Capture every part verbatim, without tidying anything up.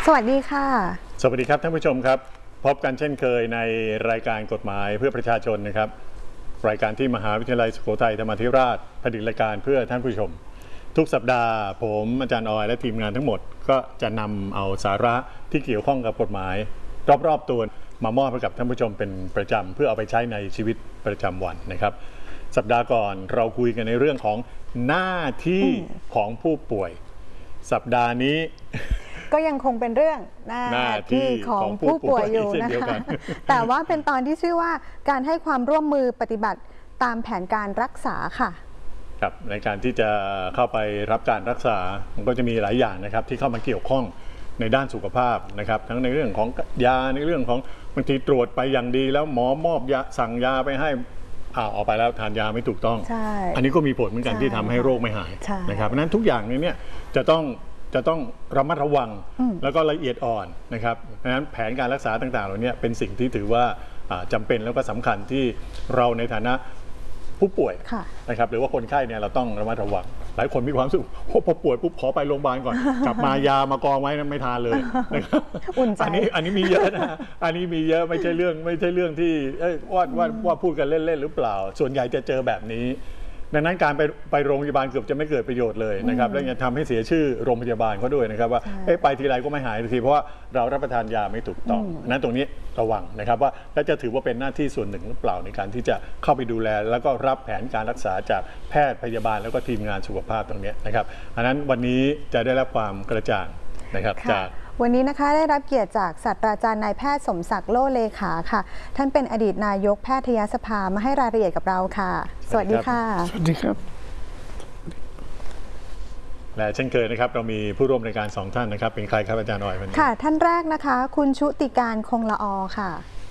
สวัสดีค่ะสวัสดีครับท่านผู้ชมครับพบกันเช่นเคยในรายการกฎหมายเพื่อประชาชนนะครับรายการที่มหาวิทยาลัยสุโขทัยธรรมาธิราชผลิตรายการเพื่อท่านผู้ชมทุกสัปดาห์ผมอาจารย์ออยและทีมงานทั้งหมดก็จะนำเอาสาระที่เกี่ยวข้องกับกฎหมายรอบๆตัวมามอบให้กับท่านผู้ชมเป็นประจำเพื่อเอาไปใช้ในชีวิตประจำวันนะครับสัปดาห์ก่อนเราคุยกันในเรื่องของหน้าที่ของผู้ป่วยสัปดาห์นี้ก็ยังคงเป็นเรื่องหน้าที่ของผู้ป่วยอยู่นะคะแต่ว่าเป็นตอนที่ชื่อว่าการให้ความร่วมมือปฏิบัติตามแผนการรักษาค่ะครับในการที่จะเข้าไปรับการรักษามันก็จะมีหลายอย่างนะครับที่เข้ามาเกี่ยวข้องในด้านสุขภาพนะครับทั้งในเรื่องของยาในเรื่องของบางทีตรวจไปอย่างดีแล้วหมอมอบยาสั่งยาไปให้อ้าวออกไปแล้วทานยาไม่ถูกต้องอันนี้ก็มีผลเหมือนกันที่ทำให้โรคไม่หายนะครับเพราะนั้นทุกอย่างนี้เนี่ยจะต้องจะต้องระมัดระวังแล้วก็ละเอียดอ่อนนะครับเพราะฉะนั้นแผนการรักษาต่างๆเหล่านี้เป็นสิ่งที่ถือว่าจำเป็นแล้วก็สำคัญที่เราในฐานะผู้ป่วยนะครับหรือว่าคนไข้เนี่ยเราต้องระมัดระวังหลายคนมีความรู้สึกพอป่วยปุ๊บขอไปโรงพยาบาลก่อนกลับมายามากองไว้นั้นไม่ทานเลยนะครับอันนี้อันนี้มีเยอะนะอันนี้มีเยอะไม่ใช่เรื่องไม่ใช่เรื่องที่ว่าว่าว่าพูดกันเล่นๆหรือเปล่าส่วนใหญ่จะเจอแบบนี้ดังนั้นการไปไปโรงพยาบาลเกือบจะไม่เกิดประโยชน์เลยนะครับและยังทำให้เสียชื่อโรงพยาบาลเขาด้วยนะครับว่าไปทีไรก็ไม่หายทีเพราะว่าเรารับประทานยาไม่ถูกต้องนั้นตรงนี้ระวังนะครับว่าและจะถือว่าเป็นหน้าที่ส่วนหนึ่งหรือเปล่าในการที่จะเข้าไปดูแลแล้วก็รับแผนการรักษาจากแพทย์พยาบาลแล้วก็ทีมงานสุขภาพตรงนี้นะครับอันนั้นวันนี้จะได้รับความกระจ่างนะครับจากวันนี้นะคะได้รับเกียรติจากศาสตราจารย์นายแพทย์สมศักดิ์โลเลขาค่ะท่านเป็นอดีตนายกแพทยสภามาให้รายละเอียดกับเราค่ะสวัสดีค่ะสวัสดีครับและเช่นเคยนะครับเรามีผู้ร่วมรายการสองท่านนะครับเป็นใครครับอาจารย์ออยวันนี้ค่ะท่านแรกนะคะคุณชุติการคงละอค่ะ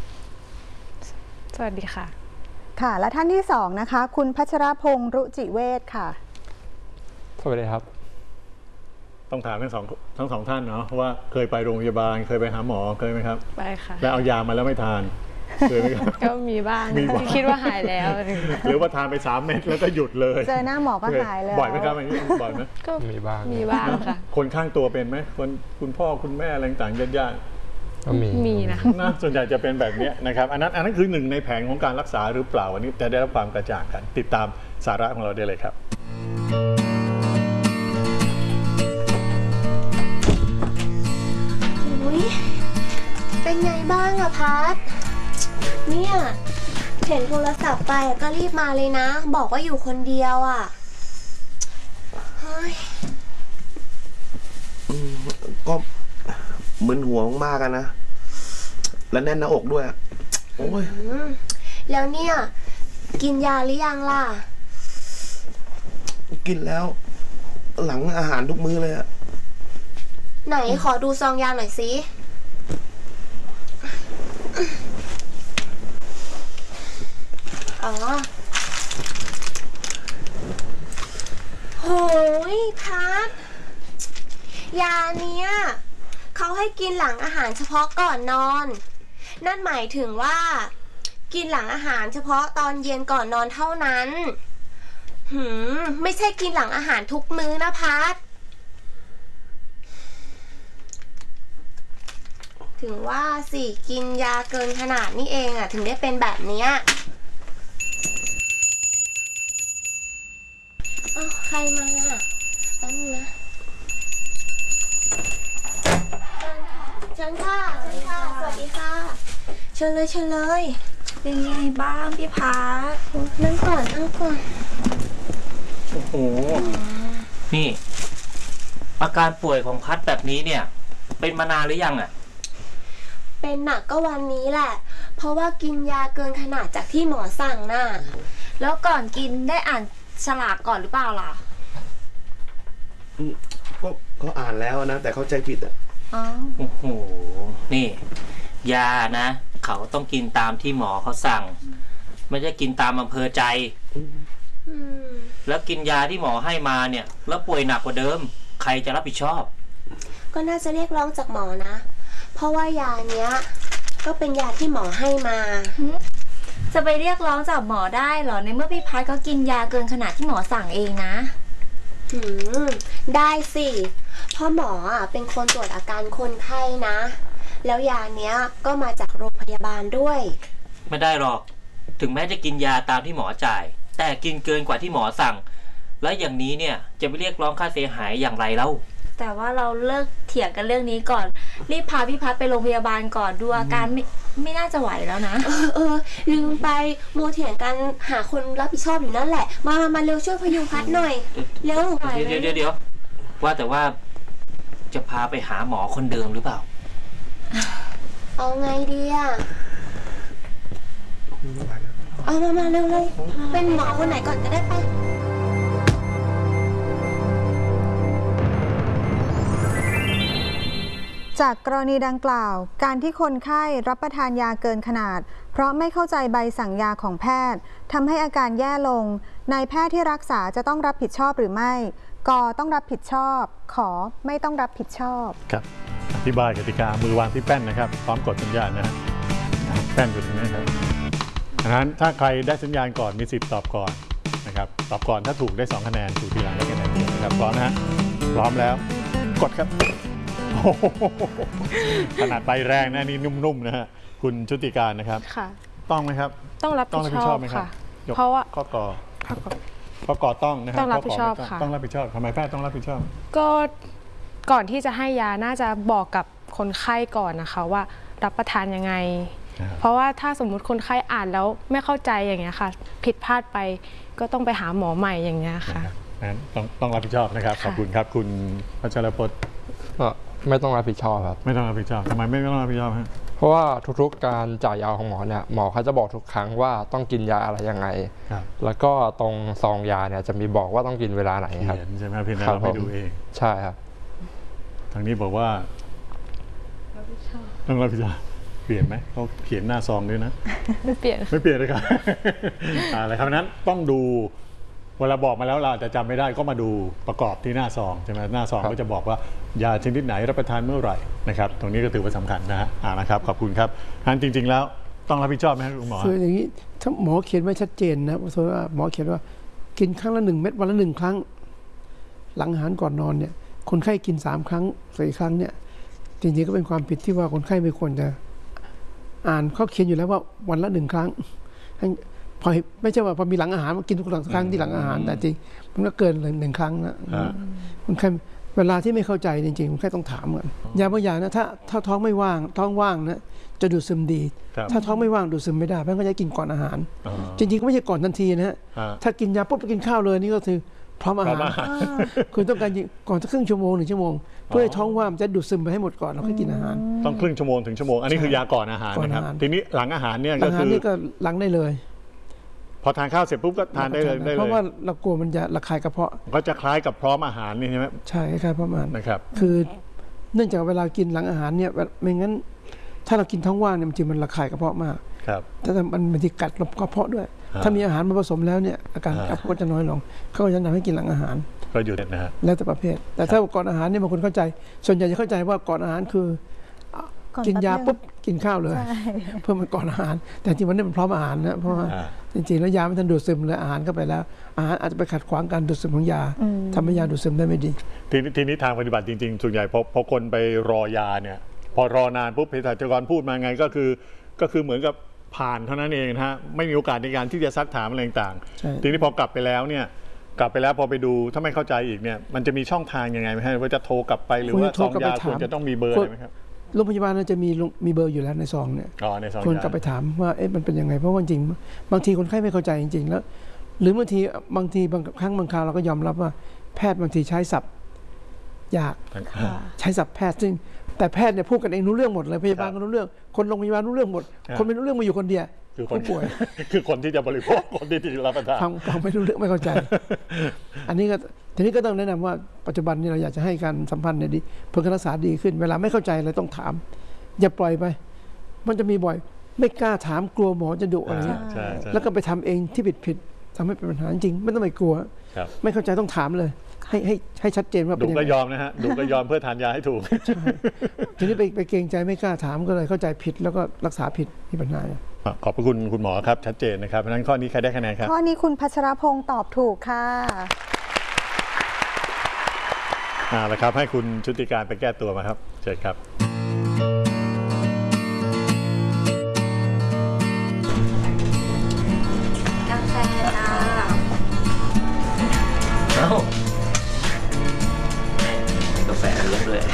สวัสดีค่ะค่ะและท่านที่สองนะคะคุณพัชรพงษ์รุจิเวชค่ะสวัสดีครับต้องถามทั้งสองทั้งสองท่านเนาะว่าเคยไปโรงพยาบาลเคยไปหาหมอเคยไหมครับไปค่ะแล้วเอายามาแล้วไม่ทานเคยไหมครับก็มีบ้างคิดว่าหายแล้วหรือว่าทานไปสามเม็ดแล้วก็หยุดเลยเจอหน้าหมอก็หายเลยบ่อยไหมครับอย่างนี้บ่อยไหมก็มีบ้างมีบ้างค่ะคนข้างตัวเป็นไหมคนคุณพ่อคุณแม่อะไรต่างญาติญาติก็มีมีนะนะส่วนใหญ่จะเป็นแบบนี้นะครับอันนั้นอันนั้นคือหนึ่งในแผนของการรักษาหรือเปล่าวันนี้จะได้รับความกระจ่างกันติดตามสาระของเราได้เลยครับเป็นไงบ้างอะพัดเนี่ยเห็นโทรศัพท์ไปก็รีบมาเลยนะบอกว่าอยู่คนเดียวอะเฮ้ยก็มึนหัวมากกันนะและแน่นหน้าอกด้วยโอ้ยแล้วเนี่ยกินยาหรือยังล่ะกินแล้วหลังอาหารทุกมื้อเลยอะไหนขอดูซองยาหน่อยสิอ๋อโหยพัดยาเนี้ยเขาให้กินหลังอาหารเฉพาะก่อนนอนนั่นหมายถึงว่ากินหลังอาหารเฉพาะตอนเย็นก่อนนอนเท่านั้นหืมไม่ใช่กินหลังอาหารทุกมื้อนะพัดถึงว่าสิกินยาเกินขนาดนี่เองอ่ะถึงได้เป็นแบบนี้อ้าวใครมาอ่ะแป๊บนึงนะเชิญค่ะเชิญค่ะสวัสดีค่ะเชิญเลยเชิญเลยเป็นไงบ้างพี่พัดนั่งก่อนนั่งก่อนโอ้โหนี่อาการป่วยของพัดแบบนี้เนี่ยเป็นมานานหรือยังอ่ะเป็นหนักก็วันนี้แหละเพราะว่ากินยาเกินขนาดจากที่หมอสั่งน่ะแล้วก่อนกินได้อ่านฉลากก่อนหรือเปล่าล่ะก็เขาอ่านแล้วนะแต่เข้าใจผิดอ่ะอ๋อโอ้โหนี่ยานะเขาต้องกินตามที่หมอเขาสั่งไม่ใช่กินตามอำเภอใจแล้วกินยาที่หมอให้มาเนี่ยแล้วป่วยหนักกว่าเดิมใครจะรับผิดชอบก็น่าจะเรียกร้องจากหมอนะเพราะว่ายาเนี้ยก็เป็นยาที่หมอให้มาจะไปเรียกร้องจากหมอได้เหรอในเมื่อพี่พัดก็กินยาเกินขนาดที่หมอสั่งเองนะหืมได้สิพ่อหมออ่ะเป็นคนตรวจอาการคนไข้นะ แล้วยาเนี้ยก็มาจากโรงพยาบาลด้วยไม่ได้หรอกถึงแม้จะกินยาตามที่หมอจ่ายแต่กินเกินกว่าที่หมอสั่งแล้วอย่างนี้เนี่ยจะไปเรียกร้องค่าเสียหายอย่างไรเล่าแต่ว่าเราเลิกเถียงกันเรื่องนี้ก่อนรีบพาพี่พัดไปโรงพยาบาลก่อนดูอาการไม่ไม่น่าจะไหวแล้วนะเออเออลืมไปมัวเถียงกันหาคนรับผิดชอบอยู่นั่นแหละมามามาเร็วช่วยพยุงพัดหน่อยเร็วเดี๋ยวเดี๋ยวเดี๋ยวว่าแต่ว่าจะพาไปหาหมอคนเดิมหรือเปล่าเอาไงดีอ่ะเอามามาเร็วเลยเป็นหมอคนไหนก่อนก็ได้ไปจากกรณีดังกล่าวการที่คนไข้รับประทานยาเกินขนาดเพราะไม่เข้าใจใบสั่งยาของแพทย์ทำให้อาการแย่ลงนายแพทย์ที่รักษาจะต้องรับผิดชอบหรือไม่กต้องรับผิดชอบขอไม่ต้องรับผิดชอบครับอธิบายกติกามือวางที่แป้นนะครับพร้อมกดสัญญาณนะฮะแป้นอยู่ตรงนี้ครับดังนั้นถ้าใครได้สัญญาณก่อนมีสิทธิ์ตอบก่อนนะครับตอบก่อนถ้าถูกได้สองคะแนนถูกทีหลังได้คะแนนเดียวนะครับพร้อมนะฮะพร้อมแล้วกดครับขนาดใบแรงนะนี่นุ่มๆนะฮะคุณชุติการนะครับค่ะต้องไหมครับต้องรับผิดชอบค่ะเพราะว่าข้อกอข้อกอต้องนะครับต้องรับผิดชอบค่ะต้องรับผิดชอบทำไมแพทย์ต้องรับผิดชอบก็ก่อนที่จะให้ยาน่าจะบอกกับคนไข้ก่อนนะคะว่ารับประทานยังไงเพราะว่าถ้าสมมุติคนไข้อ่านแล้วไม่เข้าใจอย่างเงี้ยค่ะผิดพลาดไปก็ต้องไปหาหมอใหม่อย่างเงี้ยค่ะนั้นต้องต้องรับผิดชอบนะครับขอบคุณครับคุณพัชรพจน์ก็ไม่ต้องรับผิดชอบครับไม่ต้องรับผิดชอบทำไมไม่ต้องรับผิดชอบฮะเพราะว่าทุกๆการจ่ายยาของหมอเนี่ยหมอเขาจะบอกทุกครั้งว่าต้องกินยาอะไรยังไงแล้วก็ตรงซองยาเนี่ยจะมีบอกว่าต้องกินเวลาไหนครับใช่ไหมพี่เราไปดูเองใช่ครับทางนี้บอกว่าต้องรับผิดชอบเปลี่ยนไหมเขาเขียนหน้าซองด้วยนะไม่เปลี่ยนไม่เปลี่ยนเลยครับอะไรครับนั้นต้องดูเวลาบอกมาแล้วเราอาจจะจำไม่ได้ก็มาดูประกอบที่หน้าซองใช่ไหมหน้าซองก็จะบอกว่ายาชนิดไหนรับประทานเมื่อไหร่นะครับตรงนี้ก็ถือว่าสำคัญนะฮะอ่านะครับขอบคุณครับงั้นจริงๆแล้วต้องรับผิดชอบไหมครับคุณหมอคืออย่างนี้ถ้าหมอเขียนไว้ชัดเจนนะสมมติว่าหมอเขียนว่ากินครั้งละหนึ่งเม็ดวันละหนึ่งครั้งหลังอาหารก่อนนอนเนี่ยคนไข้กินสามครั้งสี่ครั้งเนี่ยจริงๆก็เป็นความผิดที่ว่าคนไข้ไม่ควรจะอ่านเขาเขียนอยู่แล้วว่าวันละหนึ่งครั้งพอไม่ใช่ว่าพอมีหลังอาหารมากินทุกครั้งที่หลังอาหารแต่จริงมันก็เกินเลยหนึ่งครั้งนะคนไข้เวลาที่ไม่เข้าใจจริงๆคนไข้ต้องถามก่อนยาบางอย่างนะถ้าถ้าท้องไม่ว่างท้องว่างนะจะดูดซึมดีถ้าท้องไม่ว่างดูดซึมไม่ได้เพราะงั้นก็จะกินก่อนอาหารจริงๆก็ไม่ใช่ก่อนทันทีนะฮะถ้ากินยาปุ๊บไปกินข้าวเลยนี่ก็คือพร้อมอาหารคุณต้องการก่อนสักครึ่งชั่วโมงหนึ่งชั่วโมงเพื่อให้ท้องว่างจะดูดซึมไปให้หมดก่อนแล้วค่อยกินอาหารต้องครึ่งชั่วโมงถึงชั่วโมงอันนี้คือยาก่อนอาหารนะครับทีนี้หลังอาหารเนี่ยก็คือนี่ก็หลังได้เลยพอทานข้าวเสร็จปุ๊บก็ทานได้เลยเพราะว่าเรากลัวมันจะระคายกระเพาะก็จะคล้ายกับพร้อมอาหารนี่ใช่ไหมใช่คล้ายพร้อมอาหารนะครับคือเนื่องจากเวลากินหลังอาหารเนี่ยไม่งั้นถ้าเรากินท้องว่างเนี่ยมันจริงมันระคายกระเพาะมากครับแต่มันมันจะกัดกระเพาะด้วยถ้ามีอาหารมาผสมแล้วเนี่ยอาการกระเพาะจะน้อยลงเขาก็จะทำให้กินหลังอาหารก็อยู่นะฮะแล้วแต่ประเภทแต่ถ้าก่อนอาหารเนี่ยบางคนเข้าใจส่วนใหญ่จะเข้าใจว่าก่อนอาหารคือกินยาปุ๊บกินข้าวเลยเพื่อมันก่อนอาหารแต่จริงวันนี้มันพร้อมอาหารนะเพราะว่าจริงๆแล้วยาไม่ทันดูดซึมเลยอาหารเข้าไปแล้วอาหารอาจจะไปขัดขวางการดูดซึมของยาทำให้ยาดูดซึมได้ไม่ดีทีนี้ทีนี้ทางปฏิบัติจริงๆส่วนใหญ่พอพอคนไปรอยาเนี่ยพอรอนานปุ๊บเภสัชกรพูดมาไงก็คือก็คือเหมือนกับผ่านเท่านั้นเองนะฮะไม่มีโอกาสในการที่จะซักถามอะไรต่างๆทีนี้พอกลับไปแล้วเนี่ยกลับไปแล้วพอไปดูถ้าไม่เข้าใจอีกเนี่ยมันจะมีช่องทางยังไงไหมฮะว่าจะโทรกลับไปหรือว่าซองยาควรจะต้องมีเบอร์ไหมครับโรงพยาบาลเราจะมีมีเบอร์อยู่แล้วในซองเนี่ยคนกลับไปถามว่าเอ๊ะมันเป็นยังไงเพราะว่าจริงบางทีคนไข้ไม่เข้าใจจริงๆแล้วหรือบางทีบางทีบางครั้งบางคราวเราก็ยอมรับว่าแพทย์บางทีใช้ศัพท์ยากใช้ศัพท์แพทย์ซึ่งแต่แพทย์เนี่ยพูดกันเองรู้เรื่องหมดเลยพยาบาลก็รู้เรื่องคนโรงพยาบาลรู้เรื่องหมดคนไม่รู้เรื่องมาอยู่คนเดียวคือคนป่วยคือคนที่จะบริโภคคนที่จะรับประทานฟังฟังไม่รู้เรื่องไม่เข้าใจอันนี้ก็ทีนี้ก็ต้องแนะนำว่าปัจจุบันนี้เราอยากจะให้การสัมพันธ์เนี่ยดีเพื่อการรักษาดีขึ้นเวลาไม่เข้าใจเลยต้องถามอย่าปล่อยไปมันจะมีบ่อยไม่กล้าถามกลัวหมอจะดุอะไรเงี้ยแล้วก็ไปทำเองที่ผิดผิดทำให้เป็นปัญหาจริงไม่ต้องไปกลัวไม่เข้าใจต้องถามเลยให้ให้ให้ชัดเจนว่าดุก็ยอมนะฮะดุก็ยอมเพื่อทานยาให้ถูกทีนี้ไปไปเกรงใจไม่กล้าถามก็เลยเข้าใจผิดแล้วก็รักษาผิดมีปัญหาขอบพระคุณคุณหมอครับชัดเจนนะครับเพราะฉะนั้นข้อนี้ใครได้คะแนนครับข้อนี้คุณพัชรพงศ์ตอบถูกค่ะอ่าแล้วครับให้คุณชุติการไปแก้ตัวมาครับเชิญครับกาแฟจ้าเอ้ากาแฟเลี้ยงด้วย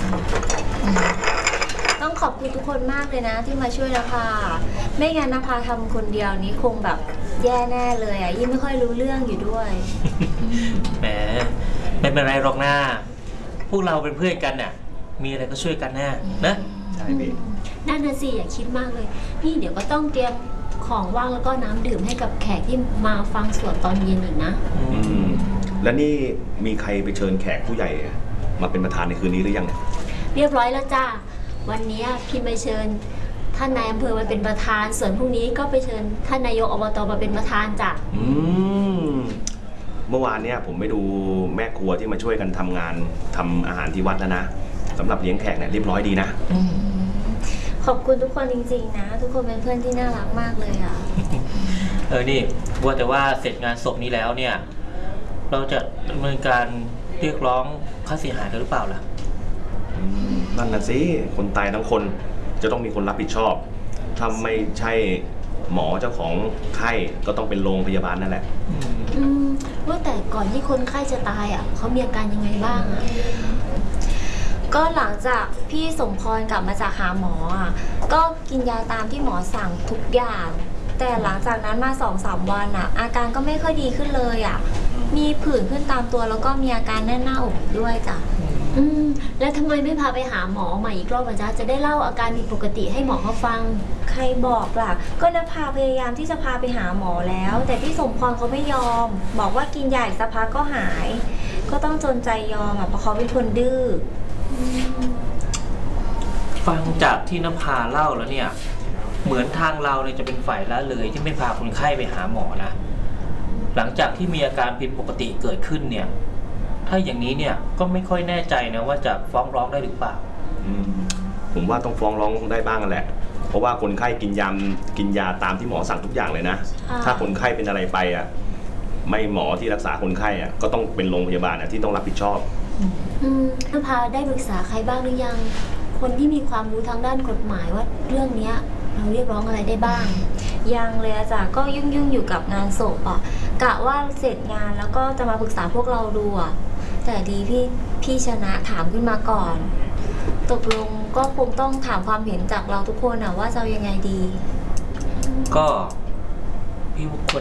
ต้องขอบคุณทุกคนมากเลยนะที่มาช่วยนภาไม่งั้นนภาทำคนเดียวนี้คงแบบแย่แน่เลยอ่ะยิ่งไม่ค่อยรู้เรื่องอยู่ด้วยแหมไม่เป็นไรหรอกนะพวกเราเป็นเพื่อนกันน่ะมีอะไรก็ช่วยกันแน่นะใช่พี่นั่นน่ะสิอย่าคิดมากเลยนี่เดี๋ยวก็ต้องเตรียมของว่างแล้วก็น้ำดื่มให้กับแขกที่มาฟังสวดตอนเย็นอีกนะอืมแล้วนี่มีใครไปเชิญแขกผู้ใหญ่มาเป็นประธานในคืนนี้หรือยังเนี่ยเรียบร้อยแล้วจ้าวันนี้พี่ไปเชิญท่านนายอำเภอมาเป็นประธานส่วนพรุ่งนี้ก็ไปเชิญท่านนายกอบตมาเป็นประธานจ้ะอืมเมื่อวานเนี่ยผมไปดูแม่ครัวที่มาช่วยกันทำงานทำอาหารที่วัดแล้วนะสำหรับเลี้ยงแขกเนี่ยเรียบร้อยดีนะขอบคุณทุกคนจริงๆนะทุกคนเป็นเพื่อนที่น่ารักมากเลยอ่ะเออนี่ว่าแต่ว่าเสร็จงานศพนี้แล้วเนี่ยเราจะดำเนินการเรียกร้องค่าเสียหายกันหรือเปล่าล่ะอืมนั่นน่ะสิคนตายทั้งคนจะต้องมีคนรับผิดชอบถ้าไม่ใช่หมอเจ้าของไข้ก็ต้องเป็นโรงพยาบาลนั่นแหละอืมว่าแต่ก่อนที่คนไข้จะตายอ่ะเขามีอาการยังไงบ้างอ่ะก็หลังจากพี่สมพรกลับมาจากหาหมออ่ะก็กินยาตามที่หมอสั่งทุกอย่าง แต่หลังจากนั้นมาสองสามวันอ่ะอาการก็ไม่ค่อยดีขึ้นเลยอ่ะมีผื่นขึ้นตามตัวแล้วก็มีอาการแน่นหน้าอกด้วยจ้ะอืมแล้วทำไมไม่พาไปหาหมอใหม่อีกรอบอ่ะจ๊ะจะได้เล่าอาการผิดปกติให้หมอเขาฟังใครบอกล่ะก็นภาพยายามที่จะพาไปหาหมอแล้ว แต่พี่สมพรเขาไม่ยอม บอกว่ากินยาอีกสักพักก็หาย ก็ต้องจนใจยอมอ่ะเพราะเขาเป็นคนดื้อฟังจากที่นภาเล่าแล้วเนี่ยเหมือนทางเราเนี่ยจะเป็นฝ่ายละเลยที่ไม่พาคนไข้ไปหาหมอนะหลังจากที่มีอาการผิดปกติเกิดขึ้นเนี่ยถ้าอย่างนี้เนี่ยก็ไม่ค่อยแน่ใจนะว่าจะฟ้องร้องได้หรือเปล่าอืมผมว่าต้องฟ้องร้องได้บ้างแหละเพราะว่าคนไข้กินยากินยาตามที่หมอสั่งทุกอย่างเลยนะถ้าคนไข้เป็นอะไรไปอ่ะไม่หมอที่รักษาคนไข้อ่ะก็ต้องเป็นโรงพยาบาลอ่ะที่ต้องรับผิดชอบอืมนภาได้ปรึกษาใครบ้างหรือยัง คนที่มีความรู้ทางด้านกฎหมายว่าเรื่องเนี้ยเราเรียกร้องอะไรได้บ้างยังเลยอาจารย์ก็ยุ่งยุ่งๆอยู่กับงานศพอ่ะกะว่าเสร็จงานแล้วก็จะมาปรึกษาพวกเราดูอ่ะแต่ดีพี่พี่ชนะถามขึ้นมาก่อน ตกลงก็คงต้องถามความเห็นจากเราทุกคนอ่ะว่าจะเอายังไงดีก็พี่ควร